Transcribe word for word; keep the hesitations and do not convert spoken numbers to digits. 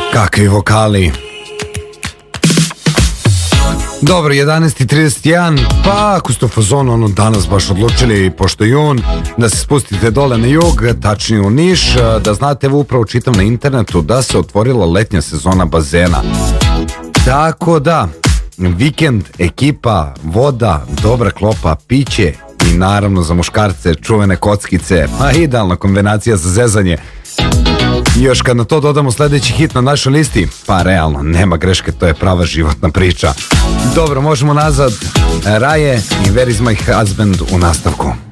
Kakvi vokali. Dobro, jedanaest i trideset jedan, pa ako ste u fazonu ono danas baš odlučili, pošto je jun, da se spustite dole na jug, tačnije u Niš, da znate, evo upravo čitam na internetu da se otvorila letnja sezona bazena. Tako da, vikend, ekipa, voda, dobra klopa, piće i naravno za muškarce čuvene kockice, pa idealna kombinacija za zezanje. I još kad na to dodamo sledeći hit na našoj listi, pa realno, nema greške, to je prava životna priča. Dobro, možemo nazad. Raje i Where is my husband u nastavku.